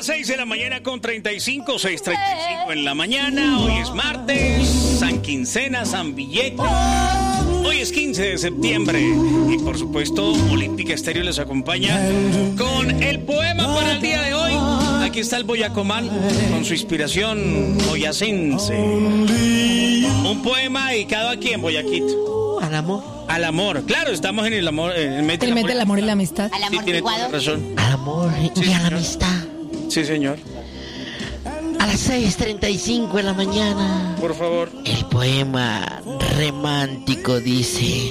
6 de la mañana con 35, 6:35 en la mañana. Hoy es martes, San Quincena, San Billete. Hoy es 15 de septiembre. Y por supuesto, Olímpica Estéreo les acompaña con el poema para el día de hoy. Aquí está el Boyacomán con su inspiración boyacense. Un poema dedicado aquí en Boyaquito. Al amor. Al amor. Claro, estamos en el amor. En el mes del amor y la amistad. Al amor sí, tiene toda razón. Al amor y a la amistad. Sí, señor. A las 6:35 de la mañana. Por favor. El poema romántico dice...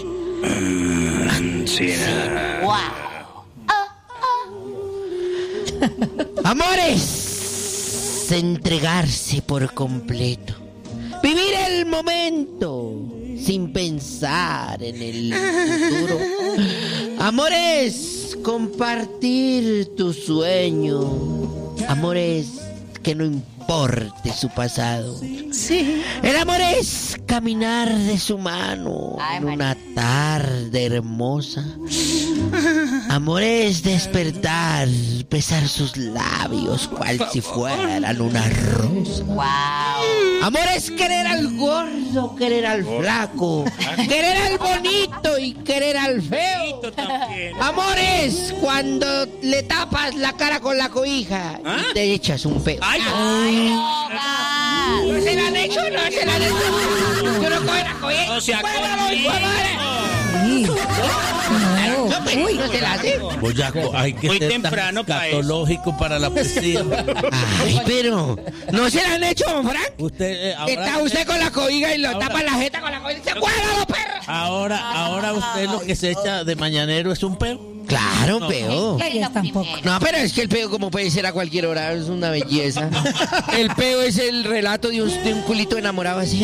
Wow. Amores, entregarse por completo. Vivir el momento sin pensar en el futuro. Amores, compartir tu sueño. Amores, que no importe su pasado. Sí. El amor es caminar de su mano en una tarde hermosa. Amor es despertar, besar sus labios cual si fueran una rosa. Wow. Amor es querer al gordo, querer al flaco, querer al bonito y querer al feo. Amor es cuando le tapas la cara con la cobija y te echas un peo. ¡Ay! ¿No se la han hecho? ¿No se la han hecho? Yo no coge la cobija. No se ha ¿No se la hace? Boyaco, hay que Muy ser temprano tan para escatológico para la poesía. Ay, pero ¿no se la han hecho, don Frank? Usted, Está usted con la cobija y lo tapa la jeta con la cobija y se ¡cuelga los perros! Ahora usted lo que se echa de mañanero es un peo. Claro, un peo. Ellas tampoco. No, pero es que el peo como puede ser a cualquier hora, es una belleza. El peo es el relato de un culito enamorado así.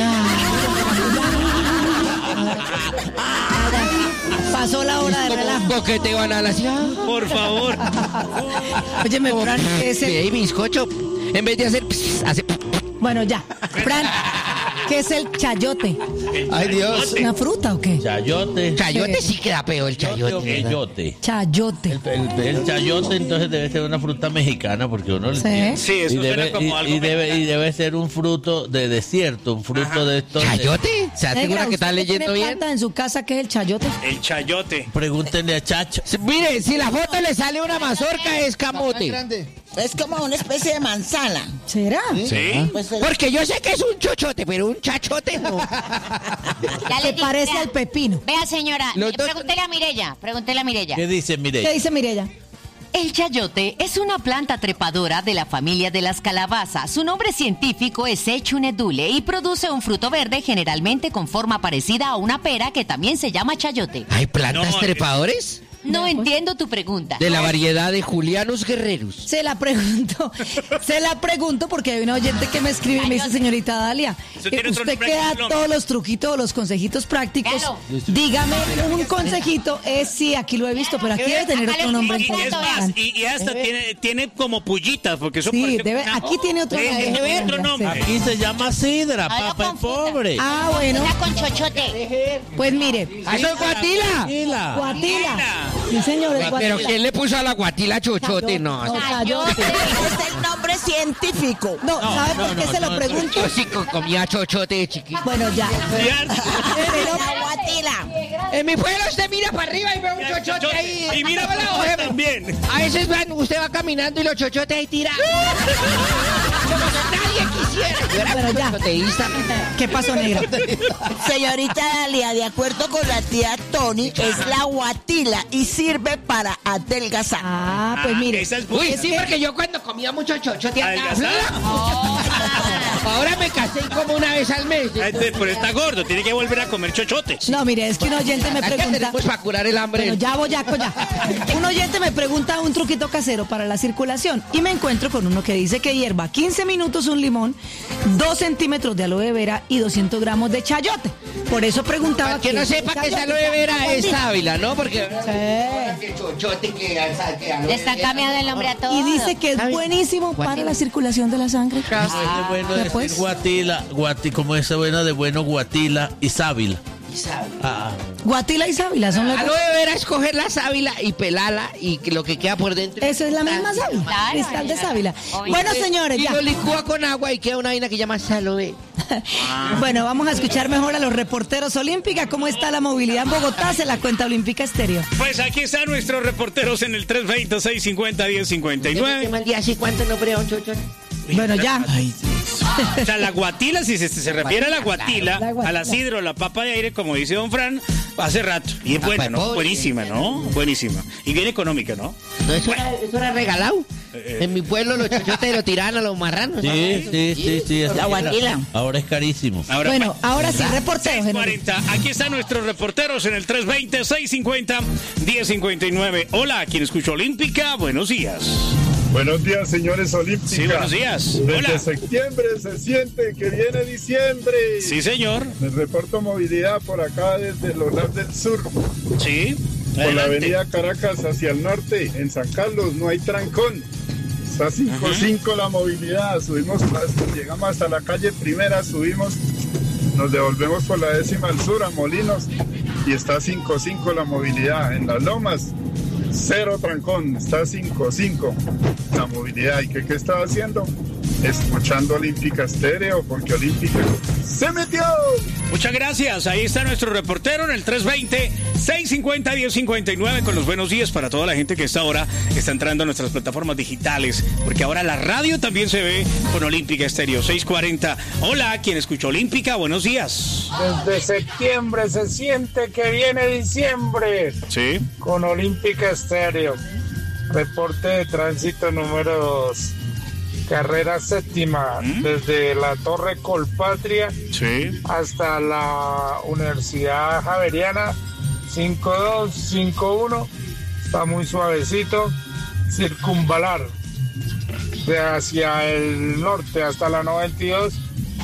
Pasó la hora de Como un relajo. coqueteo anal así. Por favor. Óyeme, Fran, ¿qué es el... Sí, bizcocho. En vez de hacer... hace... Bueno, ya. Fran, ¿qué es el chayote? Ay, Dios. ¿Una fruta o qué? Chayote. Chayote sí queda peo el chayote. ¿verdad? Chayote. Chayote. El chayote entonces debe ser una fruta mexicana porque uno lo Sí. entiende. Sí, eso suena como algo mexicano. debe ser un fruto de desierto, un fruto de estos. ¿Chayote? ¿Se asegura que está ¿usted leyendo tiene bien? planta en su casa qué es el chayote? El chayote. Pregúntenle a Chacho. Mire, si la foto le sale una mazorca es camote. Es como una especie de manzana. ¿Será? Sí. Pues, Porque yo sé que es un chochote, pero un chachote no. Ya Se le parece vea. al pepino. Vea, señora, Los dos- pregúntele a Mirella. ¿Qué dice, mire? ¿Qué dice Mireya? El chayote es una planta trepadora de la familia de las calabazas. Su nombre científico es Echunedule y produce un fruto verde generalmente con forma parecida a una pera que también se llama chayote. ¿Hay plantas No, trepadores? No entiendo tu pregunta. De la variedad de Julianos Guerreros. Se la pregunto porque hay una oyente que me escribe y me dice, señorita Dalia, Eso tiene otro usted nombre que aquí en da Colombia. todos los truquitos, los consejitos prácticos, Claro. dígame un consejito, sí, aquí lo he visto, pero aquí debe tener otro nombre. Y es más, y hasta tiene como pullitas, porque eso Sí, parece debe, una- aquí tiene otro nombre. otro nombre. Aquí se llama sidra, Ay, no papa y confunda. pobre. Ah, bueno, Está con chochote. pues mire, ¡Eso es guatila! Tranquila. guatila. Sí, señor, es Pero guatila. ¿quién le puso a la guatila chochote? No. No, chayote. es el nombre científico. No, ¿sabe por qué se lo pregunto? Yo sí comía chochote de chiquito. Bueno, ya. La guatila. En mi pueblo usted mira para arriba y ve un chochote ahí. Y mira para abajo también. A veces usted va caminando y los chochotes ahí tirados. Como si nadie quisiera. Yo era Bueno, ya. chochoteísta. ¿Qué pasó, negra? Señorita Dalia, de acuerdo con la tía Tony, es la guatila y sirve para adelgazar. Ah, pues mire. Esa es Uy, buena. sí, porque yo cuando comía mucho chochote andaba ¿Adelgazar? flaco. Ahora me casé como una vez al mes. Pero está gordo, tiene que volver a comer chochote. No, mire, es que un oyente me ¿Qué pregunta. tenemos para curar el hambre? Bueno, ya, Boyaco, ya. Un oyente me pregunta un truquito casero para la circulación y me encuentro con uno que dice que hierva 15 minutos un limón, 2 centímetros de aloe vera y 200 gramos de chayote. Por eso preguntaba. Para que no qué es sepa que esa chayote. aloe vera es sábila, ¿no? Porque Sí. que chochote que aloe Le están cambiando el nombre a todos. Y dice que es Ay, buenísimo para guatila. la circulación de la sangre. Es bueno ¿Ya decir pues? guatila, como esa buena de bueno guatila y sábila. Guatila y sábila son las dos. Aloe vera es coger la sábila y pelarla y que lo que queda por dentro. Eso es la misma sábila. Claro, Cristal de sábila. obvio. Bueno, señores, Y ya. lo licúa con agua y queda una vaina que llama aloe. Bueno, vamos a escuchar mejor a los reporteros olímpica. ¿Cómo está la movilidad en Bogotá? Se la cuenta Olímpica Estéreo. Pues aquí están nuestros reporteros en el 320-650-1059. ¿El día así cuánto no breo, chocho? Bueno, ya. O sea, la guatila, si se refiere a la guatila, la guatila. a la sidro, la papa de aire, como dice don Fran, hace rato. Y es Papa buena, de ¿no? pollo. Buenísima, ¿no? Buenísima. Y bien económica, ¿no? No, eso era regalado. En mi pueblo los chochotes lo tiraban a los marranos. Sí. La guatila. Ahora es carísimo. Bueno, ahora sí, reporteros. Henry. 6:40. Aquí están nuestros reporteros en el 320-650-1059. Hola, ¿quién escucha Olímpica? Buenos días. Buenos días, señores Olímpica. Sí, buenos días. Desde Hola. septiembre se siente que viene diciembre. Sí, señor. Les reporto movilidad por acá desde los lados del sur. Sí. Por la Adelante. avenida Caracas hacia el norte, en San Carlos, no hay trancón. Está 5-5 la movilidad. Llegamos hasta la calle Primera, subimos, nos devolvemos por la 10ª al sur, a Molinos, y está 5-5 la movilidad. En las Lomas, 0 trancón, está 5-5 la movilidad. ¿Y qué estaba haciendo? Escuchando Olímpica Estéreo, porque Olímpica se metió. Muchas gracias. Ahí está nuestro reportero en el 320-650-1059 con los buenos días para toda la gente que está ahora está entrando a nuestras plataformas digitales, porque ahora la radio también se ve con Olímpica Estéreo. 6:40. Hola, ¿quién escucha Olímpica? Buenos días. Desde septiembre se siente que viene diciembre Sí. con Olímpica Estéreo. Reporte de tránsito número 2. Carrera séptima, desde la Torre Colpatria Sí. hasta la Universidad Javeriana, 52, 51. Está muy suavecito. Circunvalar de hacia el norte hasta la 92,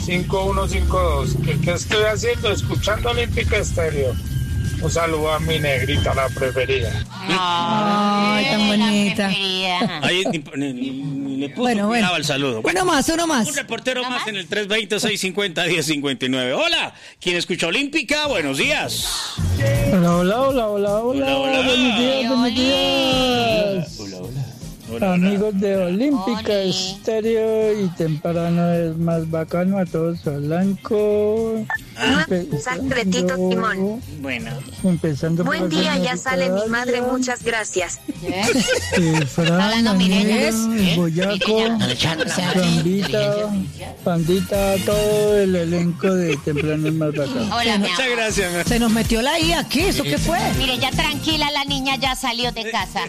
5152. ¿Qué estoy haciendo? Escuchando Olímpica Estéreo. Un saludo a mi negrita, la preferida. Ay, tan bonita. Ahí ni le puso Bueno. cuidado al saludo. Uno más. Un reportero más en el 320-650-1059. Hola, ¿quién escucha Olímpica? Buenos días. Hola. Hola. Buenos días. Hola. Amigos de Olímpica Oli. Estéreo y temprano es más bacano a todos Blanco. Sacretito Timón. Bueno. Empezando por Buen día, la ya sale mi madre, Italia, muchas gracias. Fran, Hablando Mireya. Daniel, Boyaco, Gambita, Pandita, todo el elenco de temprano es más bacano. Hola, mi Muchas amor. gracias. mi- Se nos metió la I aquí. ¿Eso qué fue? Mire, ya tranquila, la niña ya salió de casa.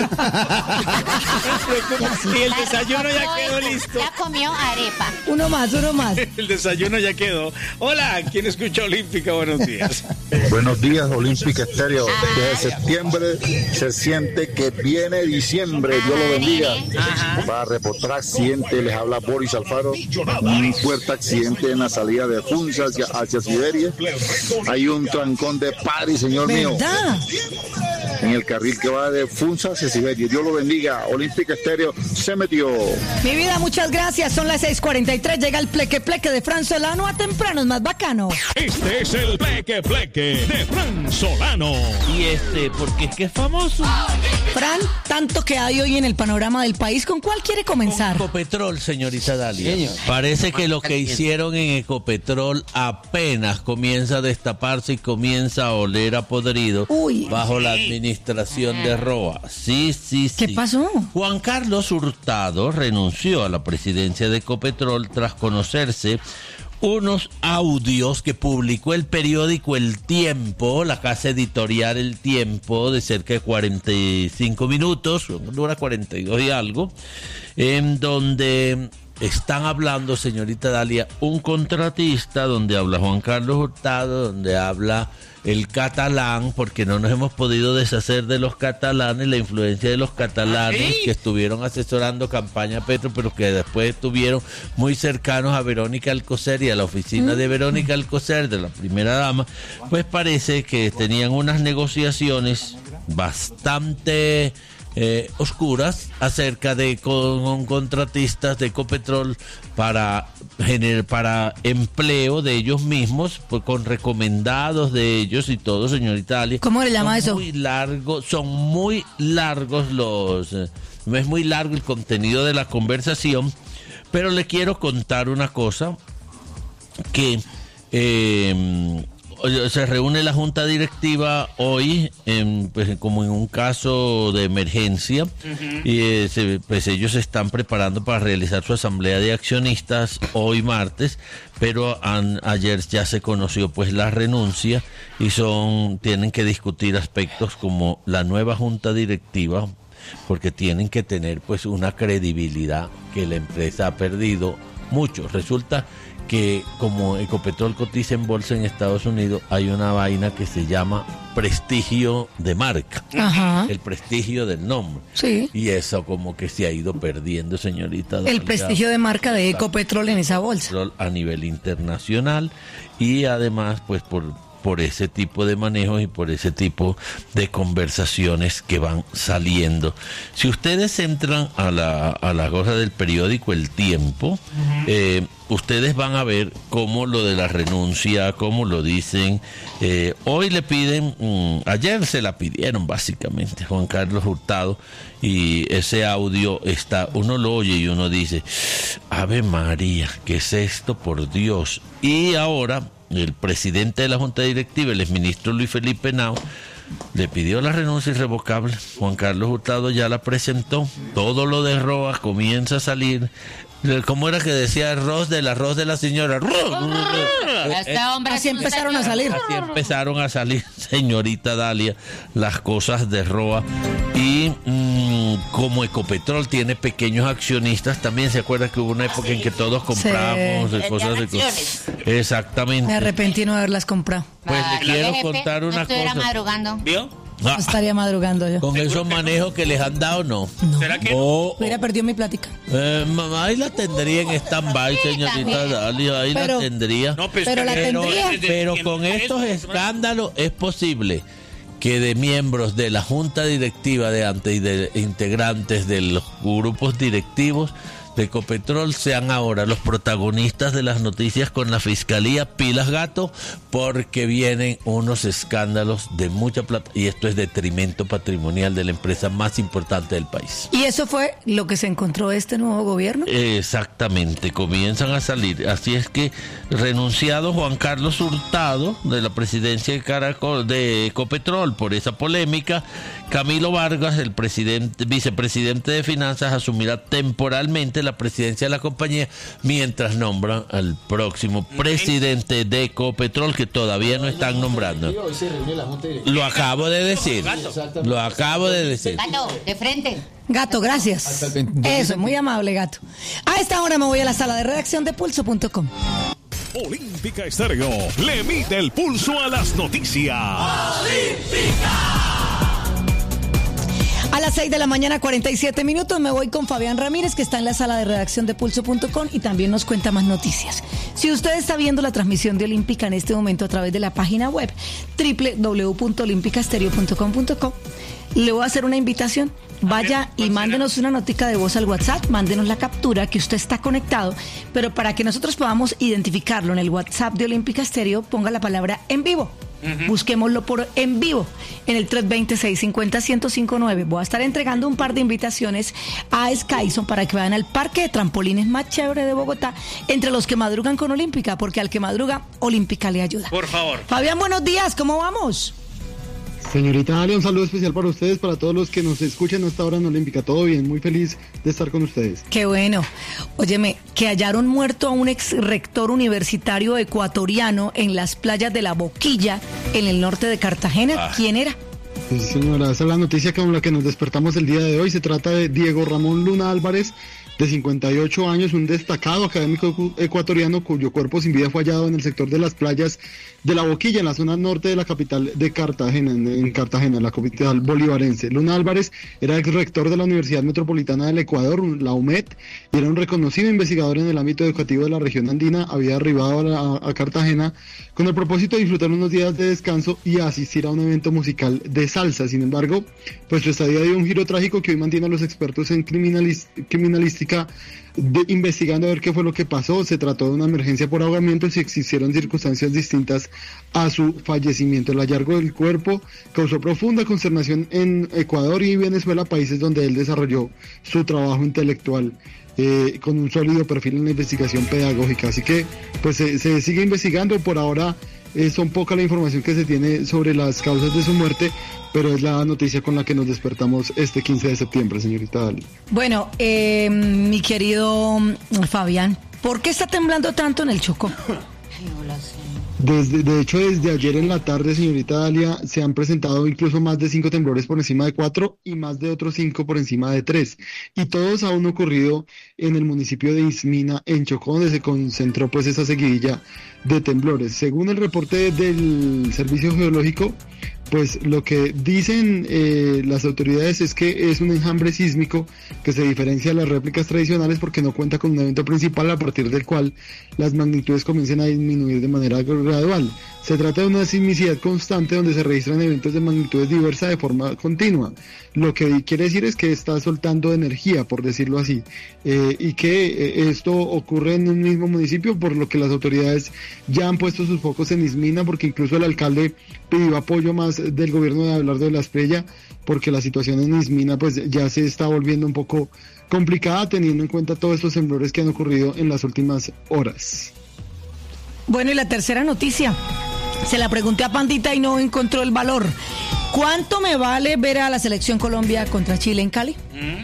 Y el desayuno ya quedó listo. Ya comió arepa. Uno más. El desayuno ya quedó. Hola, ¿quién escucha Olímpica? Buenos días. Buenos días, Olímpica Estéreo. Desde septiembre se siente que viene diciembre. Dios lo bendiga. Para reportar accidente, les habla Boris Alfaro. Un fuerte accidente en la salida de Funza hacia Siberia. Hay un trancón de París, señor mío, ¿Verdad? en el carril que va de Funza hacia Siberia. Dios lo bendiga. Olímpica Estéreo se metió. Mi vida, muchas gracias. Son las 6:43. Llega el pleque de Fran Solano a temprano. Es más bacano. Este es el Pleque de Fran Solano. Y porque es que es famoso. Fran, tanto que hay hoy en el panorama del país, ¿con cuál quiere comenzar? Ecopetrol, señorita Dalia. Parece que lo que hicieron en Ecopetrol apenas comienza a destaparse y comienza a oler a podrido bajo la administración de Roa. Sí. ¿Qué pasó? Juan Carlos Hurtado renunció a la presidencia de Ecopetrol tras conocerse unos audios que publicó el periódico El Tiempo, la casa editorial El Tiempo, de cerca de 45 minutos, dura 42 y algo, en donde están hablando, señorita Dalia, un contratista, donde habla Juan Carlos Hurtado, donde habla el catalán, porque no nos hemos podido deshacer de los catalanes, la influencia de los catalanes que estuvieron asesorando campaña Petro, pero que después estuvieron muy cercanos a Verónica Alcocer y a la oficina de Verónica Alcocer, de la primera dama. Pues parece que tenían unas negociaciones bastante oscuras acerca de con contratistas de Ecopetrol para empleo de ellos mismos, pues, con recomendados de ellos y todo, señorita Ali. ¿Cómo le llama eso? Son muy largos no es muy largo el contenido de la conversación, pero le quiero contar una cosa, que se reúne la junta directiva hoy, pues, como en un caso de emergencia, y pues ellos se están preparando para realizar su asamblea de accionistas hoy martes, pero ayer ya se conoció pues la renuncia y tienen que discutir aspectos como la nueva junta directiva, porque tienen que tener pues una credibilidad que la empresa ha perdido mucho. Resulta que como Ecopetrol cotiza en bolsa en Estados Unidos, hay una vaina que se llama prestigio de marca. Ajá. El prestigio del nombre. Sí. Y eso como que se ha ido perdiendo, señorita. El prestigio de marca de Ecopetrol en esa bolsa. A nivel internacional, y además pues por ese tipo de manejos y por ese tipo de conversaciones que van saliendo. Si ustedes entran a la cosa del periódico El Tiempo, ustedes van a ver cómo lo de la renuncia, cómo lo dicen. Hoy le piden, ayer se la pidieron básicamente, Juan Carlos Hurtado, y ese audio uno lo oye y uno dice, Ave María, ¿qué es esto, por Dios? Y ahora el presidente de la Junta Directiva, el exministro Luis Felipe Henao, le pidió la renuncia irrevocable. Juan Carlos Hurtado ya la presentó. Todo lo de Roa comienza a salir. ¿Cómo era que decía el arroz de la señora? Así empezaron a salir. Así empezaron a salir, señorita Dalia, las cosas de Roa. Y como Ecopetrol tiene pequeños accionistas, también se acuerda que hubo una época en que todos comprábamos cosas de cosas. Exactamente. Me arrepentí de no haberlas comprado. Pues le quiero contar una cosa. Madrugando. ¿Vio? No estaría madrugando yo. Con esos manejos que les han dado, no. ¿Será que hubiera perdido mi plática? Ahí la tendría en stand-by, señorita Dalia. Ahí la tendría. No, pero la tendría. Pero con estos escándalos es posible que de miembros de la junta directiva de antes y de integrantes de los grupos directivos de Ecopetrol sean ahora los protagonistas de las noticias con la fiscalía. Pilas, gato, porque vienen unos escándalos de mucha plata y esto es detrimento patrimonial de la empresa más importante del país. ¿Y eso fue lo que se encontró este nuevo gobierno? Exactamente, comienzan a salir. Así es que renunciado Juan Carlos Hurtado de la presidencia de Ecopetrol por esa polémica, Camilo Vargas, el vicepresidente de Finanzas, asumirá temporalmente la presidencia de la compañía mientras nombran al próximo presidente de Ecopetrol, que todavía no están nombrando. Lo acabo de decir. Gato, de frente. Gato, gracias. Eso, muy amable, Gato. A esta hora me voy a la sala de redacción de pulso.com. Olímpica Estéreo le mide el pulso a las noticias. ¡Olímpica! A las 6 de la mañana, 47 minutos, me voy con Fabián Ramírez, que está en la sala de redacción de pulso.com y también nos cuenta más noticias. Si usted está viendo la transmisión de Olímpica en este momento a través de la página web www.olimpicastereo.com.co, le voy a hacer una invitación. Vaya y mándenos una notica de voz al WhatsApp, mándenos la captura que usted está conectado, pero para que nosotros podamos identificarlo en el WhatsApp de Olímpica Stereo, ponga la palabra en vivo. Busquémoslo por en vivo en el 320-650-1059. Voy a estar entregando un par de invitaciones a Skyson para que vayan al parque de trampolines más chévere de Bogotá, entre los que madrugan con Olímpica, porque al que madruga, Olímpica le ayuda. Por favor. Fabián, buenos días, ¿cómo vamos? Señorita Dalia, un saludo especial para ustedes, para todos los que nos escuchan a esta hora en Olímpica. Todo bien, muy feliz de estar con ustedes. Qué bueno. Óyeme, que hallaron muerto a un ex rector universitario ecuatoriano en las playas de La Boquilla, en el norte de Cartagena. ¿Quién era? Pues, señora, esa es la noticia con la que nos despertamos el día de hoy. Se trata de Diego Ramón Luna Álvarez, de 58 años, un destacado académico ecuatoriano cuyo cuerpo sin vida fue hallado en el sector de las playas de La Boquilla, en la zona norte de la capital de Cartagena, en Cartagena, la capital bolivarense. Luna Álvarez era ex rector de la Universidad Metropolitana del Ecuador, la UMED, y era un reconocido investigador en el ámbito educativo de la región andina. Había arribado a Cartagena con el propósito de disfrutar unos días de descanso y asistir a un evento musical de salsa. Sin embargo, pues su estadía dio un giro trágico que hoy mantiene a los expertos en criminalística investigando a ver qué fue lo que pasó. Se trató de una emergencia por ahogamiento y si existieron circunstancias distintas a su fallecimiento. El hallazgo del cuerpo causó profunda consternación en Ecuador y Venezuela, países donde él desarrolló su trabajo intelectual con un sólido perfil en la investigación pedagógica. Así que pues se sigue investigando. Por ahora son poca la información que se tiene sobre las causas de su muerte, pero es la noticia con la que nos despertamos este 15 de septiembre, señorita Dali. Bueno, mi querido Fabián, ¿por qué está temblando tanto en el Chocó? De hecho, desde ayer en la tarde, señorita Dalia, se han presentado incluso más de 5 temblores por encima de 4 y más de otros 5 por encima de 3. Y todos han ocurrido en el municipio de Ismina, en Chocó, donde se concentró pues esa seguidilla de temblores. Según el reporte del Servicio Geológico, pues lo que dicen las autoridades es que es un enjambre sísmico que se diferencia de las réplicas tradicionales porque no cuenta con un evento principal a partir del cual las magnitudes comiencen a disminuir de manera gradual. Se trata de una sismicidad constante donde se registran eventos de magnitudes diversas de forma continua. Lo que quiere decir es que está soltando energía, por decirlo así, y que esto ocurre en un mismo municipio, por lo que las autoridades ya han puesto sus focos en Ismina, porque incluso el alcalde pidió apoyo más del gobierno de Abelardo de la Espriella, porque la situación en Ismina pues ya se está volviendo un poco complicada, teniendo en cuenta todos estos temblores que han ocurrido en las últimas horas. Bueno, y la tercera noticia. Se la pregunté a Pandita y no encontró el valor. ¿Cuánto me vale ver a la selección Colombia contra Chile en Cali?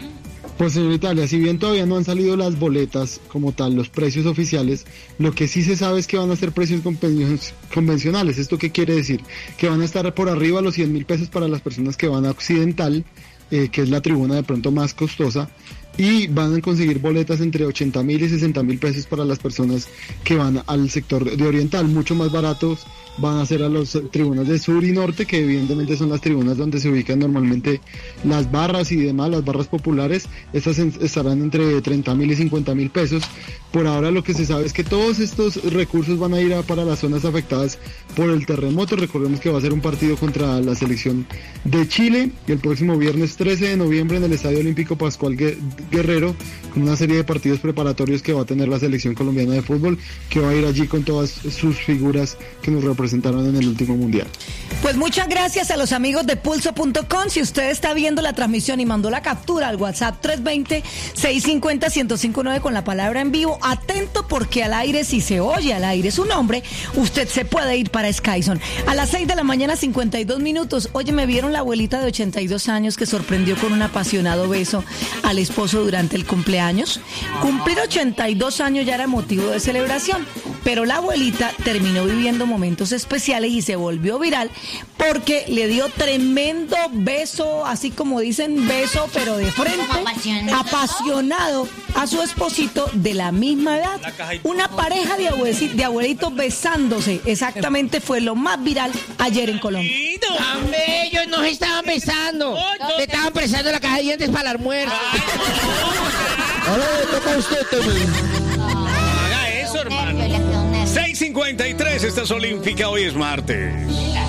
Pues señorita Dalia, si bien todavía no han salido las boletas como tal, los precios oficiales, lo que sí se sabe es que van a ser precios convencionales. ¿Esto qué quiere decir? Que van a estar por arriba los 100,000 pesos para las personas que van a Occidental, que es la tribuna de pronto más costosa, y van a conseguir boletas entre 80,000 y 60,000 pesos para las personas que van al sector de Oriental. Mucho más baratos van a ser a las tribunas de Sur y Norte, que evidentemente son las tribunas donde se ubican normalmente las barras y demás, las barras populares. Estas estarán entre 30,000 y 50,000 pesos. Por ahora lo que se sabe es que todos estos recursos van a ir para las zonas afectadas por el terremoto. Recordemos que va a ser un partido contra la selección de Chile el próximo viernes 13 de noviembre en el Estadio Olímpico Pascual Guerrero, con una serie de partidos preparatorios que va a tener la selección colombiana de fútbol, que va a ir allí con todas sus figuras que nos representaron en el último mundial. Pues muchas gracias a los amigos de pulso.com. Si usted está viendo la transmisión y mandó la captura al WhatsApp 320-650-1059 con la palabra en vivo, atento porque al aire, si se oye al aire su nombre, usted se puede ir para Skyson. A las 6 de la mañana, 52 minutos. Oye, me vieron la abuelita de 82 años que sorprendió con un apasionado beso al esposo durante el cumpleaños. Cumplir 82 años ya era motivo de celebración, pero la abuelita terminó viviendo momentos especiales y se volvió viral porque le dio tremendo beso, así como dicen, beso pero de frente, apasionado a su esposito de la misma edad. Una pareja de abuelitos besándose, exactamente, fue lo más viral ayer en Colombia. ¡Hombre, ellos no se estaban besando! Se estaban prestando la caja de dientes para el almuerzo. Ahora le toca a usted también. Haga eso, hermano. 6:53, esta es Olímpica, hoy es martes.